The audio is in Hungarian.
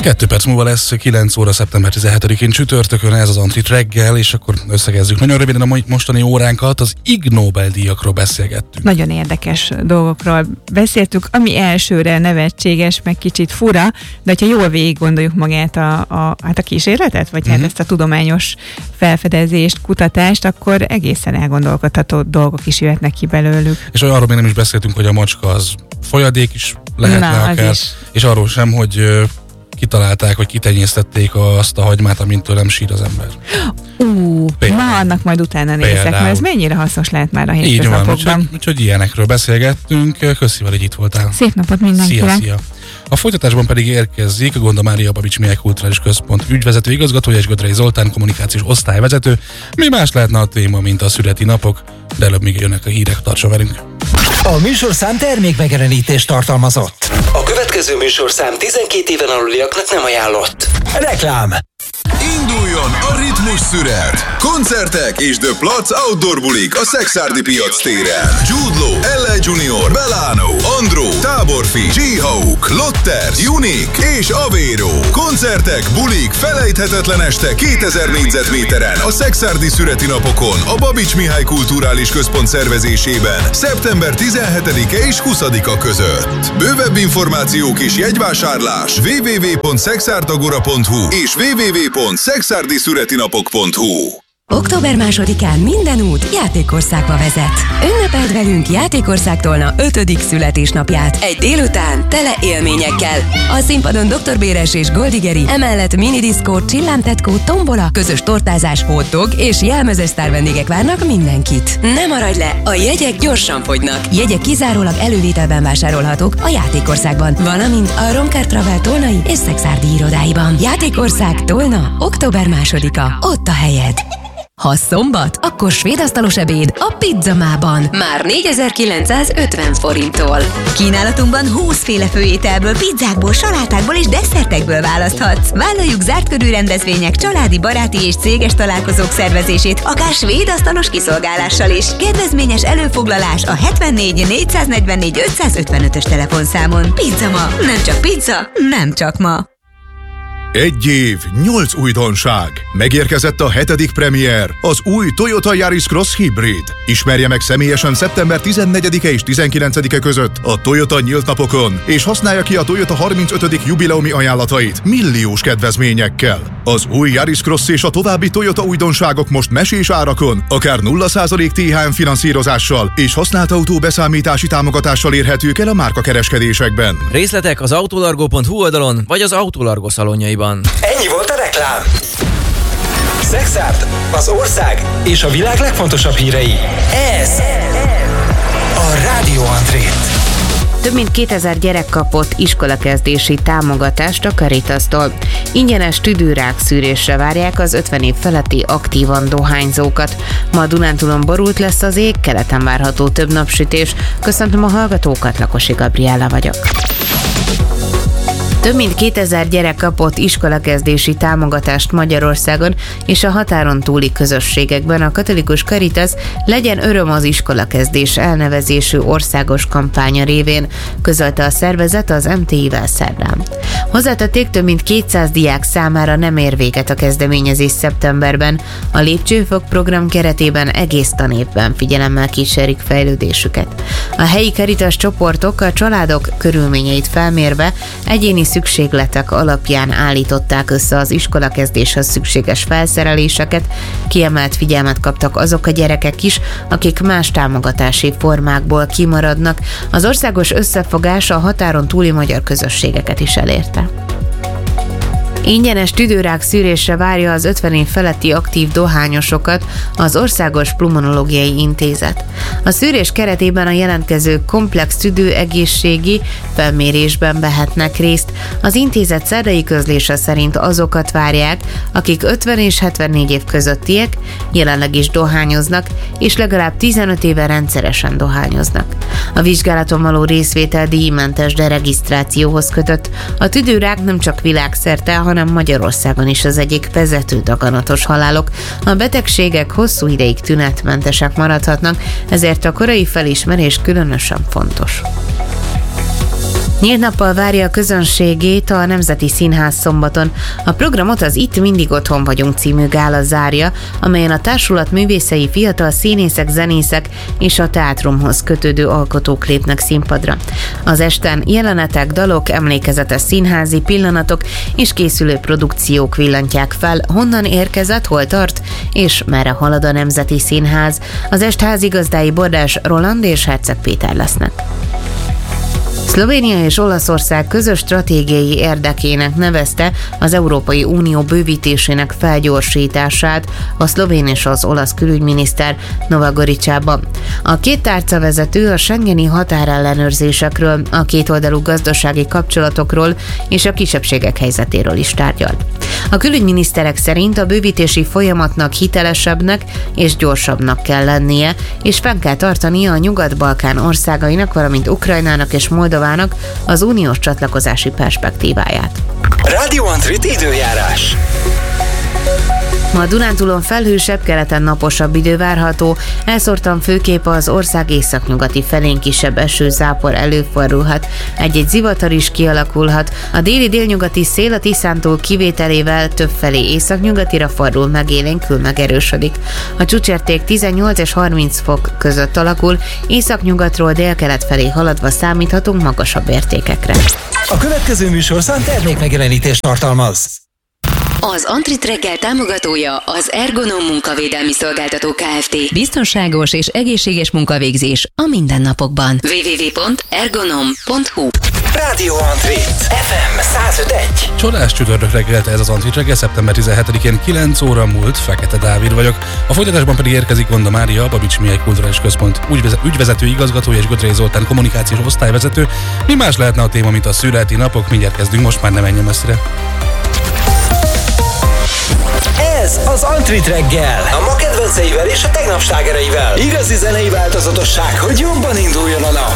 2 perc múlva lesz 9 óra szeptember 17-én csütörtökön, ez az Antrit reggel, és akkor összegezzük nagyon röviden a mostani óránkat, az Ig Nobel-díjakról beszélgettünk. Nagyon érdekes dolgokról beszéltük, ami elsőre nevetséges, meg kicsit fura, de ha jól végig gondoljuk magát a kísérletet, vagy hát ezt a tudományos felfedezést, kutatást, akkor egészen elgondolkodható dolgok is jöhetnek ki belőlük. És arról még nem is beszéltünk, hogy a macska az folyadék is lehetne akár, és arról sem, hogy kitalálták, vagy kitenyésztették azt a hagymát, amint tőlem sír az ember. Na, annak majd utána nézek, mert ez mennyire hasznos lehet már a hétköznapokban. Így van, úgyhogy ilyenekről beszélgettünk. Köszi, hogy itt voltál. Szép napot mindenkinek. Szia. A folytatásban pedig érkezik a Gonda Mária Babics Mihály Kulturális Központ ügyvezető igazgatója és Gödrei Zoltán kommunikációs osztályvezető. Mi más lehetne a téma, mint a születi napok, de előbb még jönnek a hírek, tartsa velünk. A műsorszám termékmegjelenítést tartalmazott. A következő műsorszám 12 éven aluliaknak nem ajánlott. Reklám. Induljon a ritmus szüret! Koncertek és The Platz Outdoor bulik a Szekszárdi piac téren. Jude Law, L.A. Junior, Belano, Andro, Táborfi, G-Hawk, Lotters, Unique és Avero. Koncertek, bulik, felejthetetlen este 2000 négyzetméteren a Szekszárdi szüreti napokon a Babics Mihály Kulturális Központ szervezésében szeptember 17-e és 20-a között. Bővebb információk és jegyvásárlás www.szexárdagora.hu és www.szexárdiszüretinapok.hu. Október 2-án minden út Játékországba vezet. Ünnepeld velünk Játékország Tolna 5. születésnapját. Egy délután tele élményekkel. A színpadon Dr. Béres és Goldigeri, emellett minidiszkó, csillámtetkó, tombola, közös tortázás, hotdog és jelmezes sztárvendégek várnak mindenkit. Ne maradj le, a jegyek gyorsan fogynak. Jegyek kizárólag elővételben vásárolhatók a Játékországban, valamint a Roncar Travel tolnai és szekszárdi irodáiban. Játékország Tolna, október 2-a, ott a helyed. Ha szombat, akkor svéd asztalos ebéd a Pizzamában. Már 4950 forinttól. Kínálatunkban 20 féle főételből, pizzákból, salátákból és desszertekből választhatsz. Vállaljuk zárt körű rendezvények, családi, baráti és céges találkozók szervezését, akár svéd asztalos kiszolgálással is. Kedvezményes előfoglalás a 74 444 555-ös telefonszámon. Pizzama, nem csak pizza, nem csak ma. 1 év, 8 újdonság. Megérkezett a 7. premier, az új Toyota Yaris Cross Hybrid. Ismerje meg személyesen szeptember 14-e és 19-e között a Toyota nyílt napokon, és használja ki a Toyota 35. jubileumi ajánlatait milliós kedvezményekkel. Az új Yaris Cross és a további Toyota újdonságok most mesés árakon, akár 0% THM finanszírozással és használt autó beszámítási támogatással érhetők el a márkakereskedésekben. Részletek az autolargo.hu oldalon, vagy az Autolargo szalonjaiban. Ennyi volt a reklám. Szekszárd, az ország és a világ legfontosabb hírei. Ez a Rádió Antrit. Több mint 2000 gyerek kapott iskolakezdési támogatást a Caritastól. Ingyenes tüdőrák szűrésre várják az 50 év feletti aktívan dohányzókat. Ma Dunántúlon borult lesz az ég, keleten várható több napsütés. Köszöntöm a hallgatókat, Lakosi Gabriella vagyok. Több mint 2000 gyerek kapott iskolakezdési támogatást Magyarországon és a határon túli közösségekben. A katolikus Caritas Legyen öröm az iskolakezdés elnevezésű országos kampánya révén, közölte a szervezet az MTI-vel szerdán. Hozzátették, több mint 200 diák számára nem ér véget a kezdeményezés szeptemberben. A Lépcsőfok program keretében egész tanévben figyelemmel kísérik fejlődésüket. A helyi Caritas csoportok a családok körülményeit felmérve egyéni szükségletek alapján állították össze az iskolakezdéshez szükséges felszereléseket, kiemelt figyelmet kaptak azok a gyerekek is, akik más támogatási formákból kimaradnak. Az országos összefogás a határon túli magyar közösségeket is elérte. Ingyenes tüdőrák szűrésre várja az 50 év feletti aktív dohányosokat az Országos Pulmonológiai Intézet. A szűrés keretében a jelentkezők komplex tüdőegészségi felmérésben vehetnek részt. Az intézet szerdai közlése szerint azokat várják, akik 50 és 74 év közöttiek, jelenleg is dohányoznak, és legalább 15 éve rendszeresen dohányoznak. A vizsgálaton való részvétel díjmentes, de regisztrációhoz kötött. A tüdőrák nem csak világszerte, hanem Magyarországon is az egyik vezető daganatos halálok. A betegségek hosszú ideig tünetmentesek maradhatnak, ezért a korai felismerés különösen fontos. Nyílt nappal várja a közönségét a Nemzeti Színház szombaton. A programot az Itt mindig otthon vagyunk című gála zárja, amelyen a társulat művészei fiatal színészek, zenészek és a teátrumhoz kötődő alkotók lépnek színpadra. Az esten jelenetek, dalok, emlékezetes színházi pillanatok és készülő produkciók villantják fel, honnan érkezett, hol tart és merre halad a Nemzeti Színház. Az est házigazdái Bordás Roland és Herceg Péter lesznek. Szlovénia és Olaszország közös stratégiai érdekének nevezte az Európai Unió bővítésének felgyorsítását a szlovén és az olasz külügyminiszter Nova Goričában. A két tárcavezető a schengeni határellenőrzésekről, a kétoldalú gazdasági kapcsolatokról és a kisebbségek helyzetéről is tárgyalt. A külügyminiszterek szerint a bővítési folyamatnak hitelesebbnek és gyorsabbnak kell lennie, és fenn kell tartania a Nyugat-Balkán országainak, valamint Ukrajnának és Moldovának az uniós csatlakozási perspektíváját. Radio Antrit időjárás. Ma a Dunántúlon felhősebb, keleten naposabb idő várható, elszórtan főképp az ország északnyugati felén kisebb esőzápor előfordulhat, egy-egy zivatar is kialakulhat, a déli-délnyugati szél a Tiszántól kivételével többfelé északnyugatira fordul, megélénkül, megerősödik. A csúcsérték 18 és 30 fok között alakul, északnyugatról délkelet felé haladva számíthatunk magasabb értékekre. A következő műsorszám termékmegjelenítést tartalmaz. Az Antrit reggel támogatója az Ergonom munkavédelmi szolgáltató Kft. Biztonságos és egészséges munkavégzés a mindennapokban. www.ergonom.hu. Radio Antrit FM 105.1. Csodás csütörtök reggelt, ez az Antrit reggel, szeptember 17-én 9 óra múlt, Fekete Dávid vagyok. A folytatásban pedig érkezik Gonda Mária, a Babics Mihály Kulturális Központ ügyvezető igazgatója és Gödrei Zoltán kommunikációs osztályvezető. Mi más lehetne a téma, mint a születi napok? Mindjárt kezdünk, most már nem menjen messzire. Ez az Antrit reggel. A ma kedvenceivel és a tegnap slágereivel. Igazi zenei változatosság, hogy jobban induljon a nap.